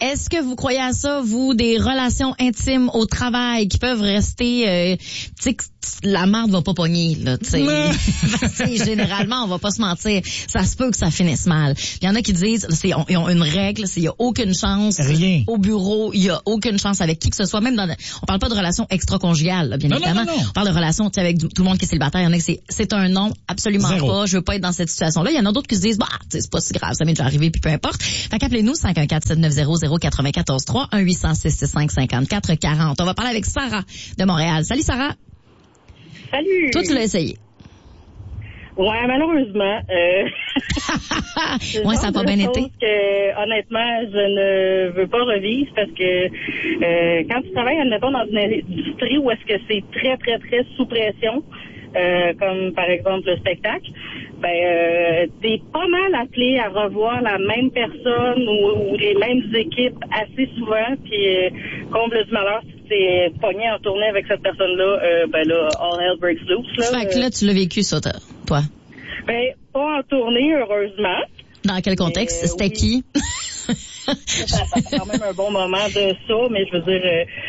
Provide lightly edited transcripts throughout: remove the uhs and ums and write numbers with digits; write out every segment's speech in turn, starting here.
est-ce que vous croyez à ça, vous, des relations intimes au travail qui peuvent rester, tu sais, la marde va pas pogner, là, tu sais. Généralement, on va pas se mentir, ça se peut que ça finisse mal. Il y en a qui disent, ils ont une règle, il y a aucune chance. Rien. Au bureau, il y a aucune chance avec qui que ce soit, même on parle pas de relations extra-conjugales, là, bien évidemment. Non. On parle de relations, tu sais, avec tout le monde qui est célibataire. Il y en a qui c'est un non, absolument Zéro. pas, je veux pas être dans cette situation-là. Il y en a d'autres qui se disent, c'est pas si grave, ça m'est déjà arrivé, puis peu importe. Fait qu'appelez-nous 514-790-0943, 1-800-665-5440. On va parler avec Sarah de Montréal. Salut Sarah. Salut. Toi, tu l'as essayé. Ouais, malheureusement. Ouais, ça a pas bien été. Que, honnêtement, je ne veux pas revivre parce que quand tu travailles, admettons, dans une industrie où est-ce que c'est très, très, très sous pression, comme par exemple le spectacle, t'es pas mal appelé à revoir la même personne ou les mêmes équipes assez souvent, puis comble du malheur, si t'es pogné en tournée avec cette personne-là, là, all hell breaks loose. Là, fait que là, tu l'as vécu, ça, toi? Pas en tournée, heureusement. Dans quel contexte? C'était qui? Ça fait quand même un bon moment de ça, mais je veux dire,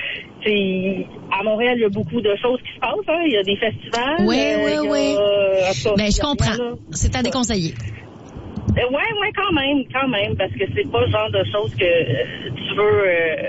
à Montréal, il y a beaucoup de choses qui se passent. Hein. Il y a des festivals. Oui. Ben, je comprends. C'est à déconseiller. Ouais, quand même, parce que c'est pas le genre de choses que tu veux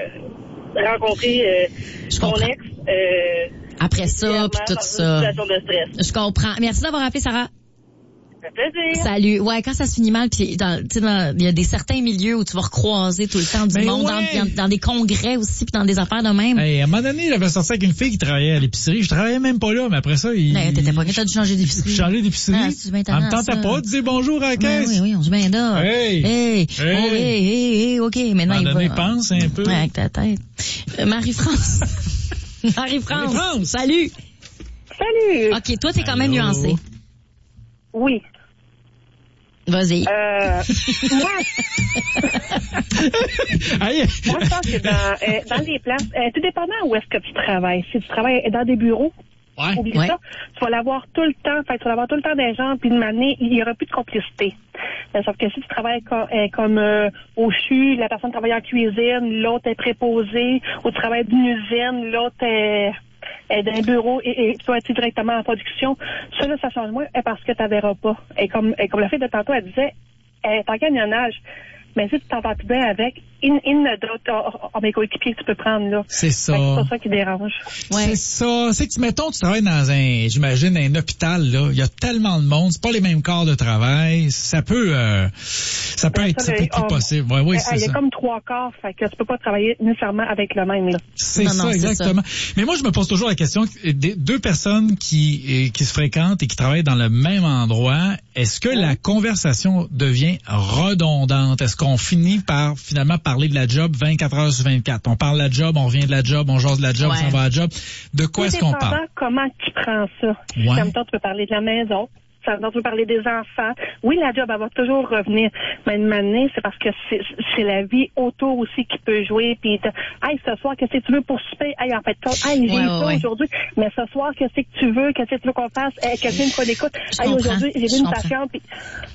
rencontrer ton ex. Après ça, puis tout ça. Une situation de stress. Je comprends. Merci d'avoir appelé, Sarah. Plaisir. Salut. Ouais, quand ça se finit mal, puis il y a certains milieux où tu vas recroiser tout le temps du monde, dans des congrès aussi, puis dans des affaires de même. Hey, à un moment donné, j'avais sorti avec une fille qui travaillait à l'épicerie. Je travaillais même pas là, mais après ça, t'étais pas t'as dû changer d'épicerie. Changer d'épicerie. Ah, Elle me tentait pas de dire bonjour à la caisse. Oui, on se met là. Hey, OK, maintenant il va. Pense un peu. Ouais, avec ta tête. Marie-France. Marie-France. Salut. OK, toi, t'es quand même nuancé. Oui. Vas-y. Moi, je pense que dans les places, tout dépendant où est-ce que tu travailles. Si tu travailles dans des bureaux, oublie ça, tu vas l'avoir tout le temps. Tu vas l'avoir tout le temps des gens, puis une année, il n'y aura plus de complicité. Sauf que si tu travailles comme au CHU, la personne travaille en cuisine, l'autre est préposée, ou tu travailles d'une usine, l'autre est d'un bureau et tu vas être directement en production. Ça, là, ça change moins parce que tu ne verras pas. Et comme la fille de tantôt, elle disait, elle est en camionnage. Mais si tu t'entends plus bien avec, il y en a d'autres mes coéquipiers que tu peux prendre, là. C'est ça. C'est pas ça qui dérange. Ouais. C'est ça. C'est que, mettons, tu travailles dans j'imagine, un hôpital, là. Il y a tellement de monde. C'est pas les mêmes corps de travail. Ça peut être plus possible. Oui, c'est ça. Il y a comme 3 corps, fait que tu peux pas travailler nécessairement avec le même, là. C'est ça, exactement. Mais moi, je me pose toujours la question, deux personnes qui se fréquentent et qui travaillent dans le même endroit, est-ce que la conversation devient redondante? Est-ce qu'on finit par, finalement, parler de la job 24 heures sur 24? On parle de la job, on revient de la job, on jase de la job, on s'en va à la job. De quoi est-ce qu'on parle? Comment tu prends ça? Si en même temps, tu peux parler de la maison. Tu peux parler des enfants. Oui, la job, elle va toujours revenir. Mais une année, c'est parce que c'est la vie autour aussi qui peut jouer. Puis, ce soir, qu'est-ce que tu veux pour souper? En fait, j'ai eu ça aujourd'hui. Mais ce soir, qu'est-ce que tu veux? Qu'est-ce que tu veux qu'on fasse? Quelqu'un qu'on écoute? Aujourd'hui, j'ai vu une patiente. Puis,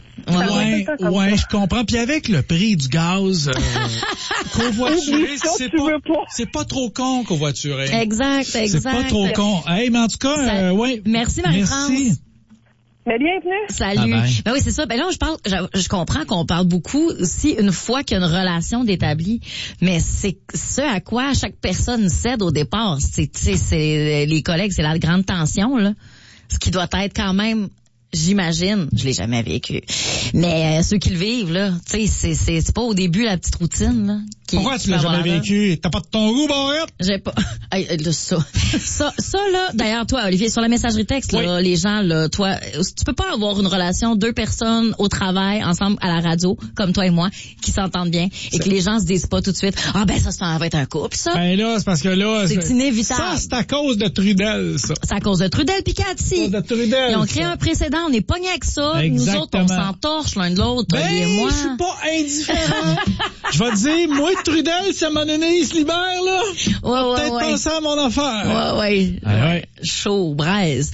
je comprends. Puis avec le prix du gaz, covoiturer, c'est pas trop con, covoiturer. Exact. C'est pas trop con. Hey, mais en tout cas, Merci, Marie-France. Merci. Mais bienvenue. Salut. Ben oui, c'est ça. Ben là, je comprends qu'on parle beaucoup aussi une fois qu'il y a une relation d'établie, mais c'est ce à quoi chaque personne cède au départ. C'est les collègues, c'est la grande tension, là. Ce qui doit être quand même, j'imagine, je l'ai jamais vécu. Mais ceux qui le vivent, là, tu sais, c'est pas au début la petite routine, là. Pourquoi tu l'as jamais vécu? T'as pas de ton goût, Barrette? J'ai pas. Ça, là, d'ailleurs, toi, Olivier, sur la messagerie texte, là, les gens, là, toi, tu peux pas avoir une relation, 2 personnes au travail, ensemble à la radio, comme toi et moi, qui s'entendent bien, et que les gens se disent pas tout de suite, ça va être un couple, ça. Ben là, c'est parce que là, c'est inévitable. Ça, c'est à cause de Trudel, ça. C'est à cause de Trudel pis Cathy. Ils ont créé un précédent, on est pognés avec ça. Exactement. Nous autres, on s'entorche l'un de l'autre, Olivier et moi. Je suis pas indifférent. Je vais te dire, moi, Trudel, si à un moment donné, il se libère, là. Peut-être penser à mon affaire. Ouais. Chaud, braise.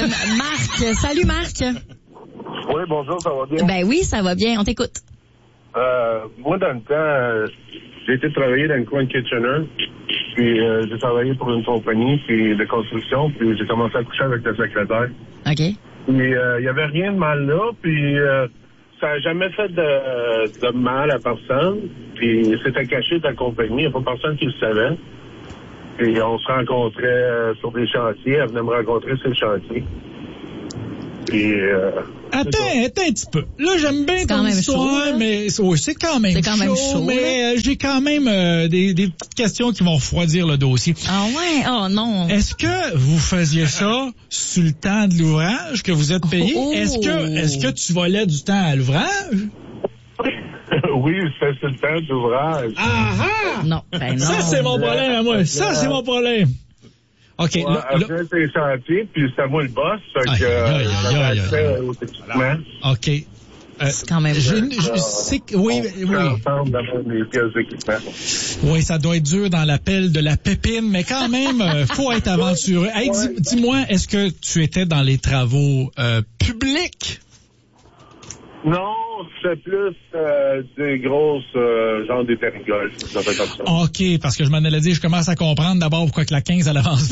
Marc, salut Marc. Oui, bonjour, ça va bien? Ben oui, ça va bien, on t'écoute. Moi, dans le temps, j'ai été travailler dans le coin de Kitchener. Puis j'ai travaillé pour une compagnie de construction. Puis j'ai commencé à coucher avec le secrétaire. OK. Puis il y avait rien de mal là. Puis ça n'a jamais fait de mal à personne. Puis c'était caché de la compagnie. Il n'y a pas personne qui le savait. Puis on se rencontrait sur des chantiers. Elle venait me rencontrer sur le chantier. Puis... Attends un petit peu. Là, j'aime bien ton histoire, chaud, mais c'est quand même chaud, mais j'ai quand même des petites questions qui vont refroidir le dossier. Ah ouais? Oh non. Est-ce que vous faisiez ça sur le temps de l'ouvrage que vous êtes payé? Oh. Est-ce que tu volais du temps à l'ouvrage? Oui, c'était sur le temps de l'ouvrage. Ah! Non, ben non. Ça, c'est mon problème à moi. Ça, c'est mon problème. OK. Ouais, après, c'est chantier, puis c'était moi le boss. Fait que j'avais accès aux équipements. OK. C'est quand même oui. Ensemble dans les pièces d'équipement. Oui, ça doit être dur dans l'appel de la pépine, mais quand même, faut être aventureux. Hey, dis-moi, est-ce que tu étais dans les travaux publics? Non, c'est plus des grosses, genre des terrigoles, ça fait comme ça. OK, parce que je m'en allais dire, je commence à comprendre d'abord pourquoi que la 15, elle avance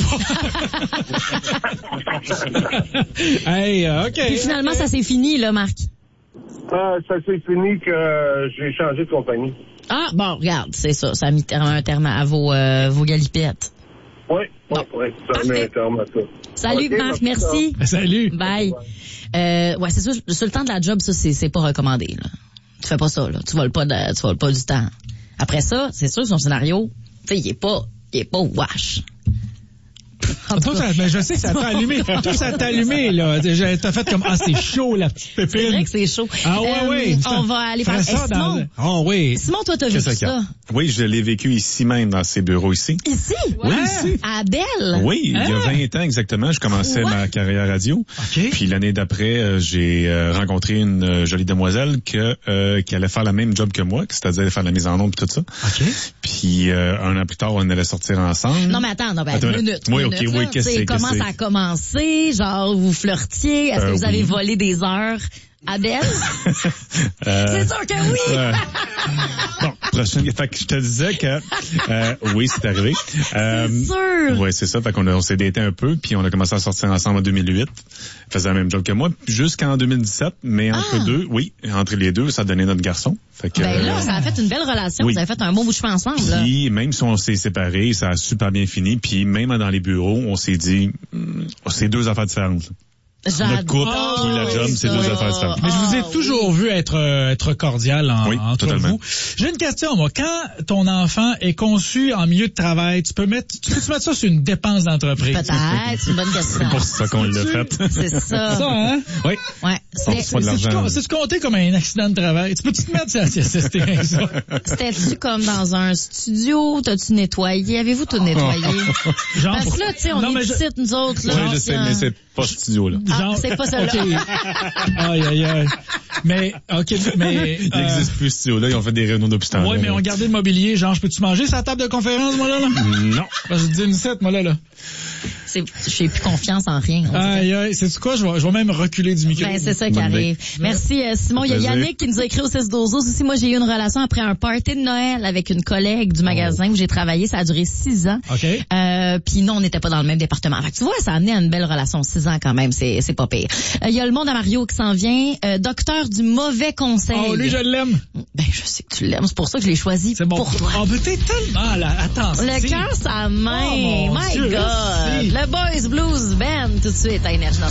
pas. Hey, OK. Et finalement, ça s'est fini, là, Marc. Ça s'est fini que j'ai changé de compagnie. Ah, bon, regarde, c'est ça. Ça a mis un terme à vos galipettes. Oui, ça a mis un terme à ça. Salut, okay, Marc, merci. Salut. Bye. Ouais, c'est ça. Sur le temps de la job, ça, c'est pas recommandé, là. Tu fais pas ça, là. Tu voles pas du temps. Après ça, c'est sûr, son scénario, tu sais, il est pas wash. Mais je sais que ça t'a allumé. Tout ça t'a allumé, là. T'as fait comme, c'est chaud, la petite pépine. C'est vrai que c'est chaud. Ah ouais. On va aller faire ça Simon. Oh oui. Simon, toi, t'as vu ça? Oui, je l'ai vécu ici même, dans ces bureaux ici. Ici? Oui, ici. À Belle? Oui, il y a 20 ans exactement, je commençais ma carrière radio. OK. Puis l'année d'après, j'ai rencontré une jolie demoiselle qui allait faire la même job que moi, c'est-à-dire faire la mise en ombre et tout ça. OK. Puis un an plus tard, on allait sortir ensemble. Non, mais attends, une minute. Oui, OK, oui, qu'est-ce comment ça a commencé? Genre, vous flirtiez? Est-ce que vous avez volé des heures à Belle? C'est sûr que oui! Bon, prochaine, fait que je te disais que oui, c'est arrivé. C'est sûr! Oui, c'est ça. Fait qu'on on s'est daté un peu, puis on a commencé à sortir ensemble en 2008. Il faisait la même job que moi, jusqu'en 2017, mais entre les deux, ça a donné notre garçon. Fait que, là, ça a fait une belle relation. Oui. Vous avez fait un bon bout de chemin ensemble. Puis, même si on s'est séparés, ça a super bien fini. Puis, même dans les bureaux, on s'est dit, c'est deux affaires différentes. Notre couple et la job, c'est deux affaires différentes. Mais je vous ai toujours vu être cordial entre vous. J'ai une question, moi. Quand ton enfant est conçu en milieu de travail, tu peux mettre ça sur une dépense d'entreprise? Peut-être, c'est une bonne question. C'est pour ça qu'on l'a fait. C'est ça. Ça, hein? Oui. Ouais. C'est-tu compté comme un accident de travail? Tu peux-tu te mettre sur la CSST? C'était-tu comme dans un studio? T'as-tu nettoyé? Avez-vous tout nettoyé? Parce que là, tu sais, on est ici, nous autres, là. Oui, je sais, mais c'est pas studio, là. C'est pas ça, là. Okay. Aïe. Mais, OK, mais... Il n'existe plus ce studio-là, ils ont fait des réunions depuis ce temps-là. Oui, mais on gardait le mobilier. Genre, je peux-tu manger sur la table de conférence, moi, là? Non. Je dis une 7, moi, là. J'ai plus confiance en rien. Aïe, c'est quoi? Je vais même reculer du micro. Ben, c'est ça qui arrive. Merci, Simon. Il y a Yannick qui nous a écrit au 6-12 aussi. Moi, j'ai eu une relation après un party de Noël avec une collègue du magasin où j'ai travaillé. Ça a duré 6 ans. OK. Puis non, on n'était pas dans le même département. Fait que tu vois, ça a amené à une belle relation. 6 ans quand même, c'est pas pire. Il y a le monde à Mario qui s'en vient. Docteur du mauvais conseil. Oh, lui, je l'aime. Ben, je sais que tu l'aimes. C'est pour ça que je l'ai choisi pour toi. Oh, mais t'es tellement là. Attends. Le cœur, sa main. Oh, My God. Le Boys Blues Band, tout de suite à Énergie.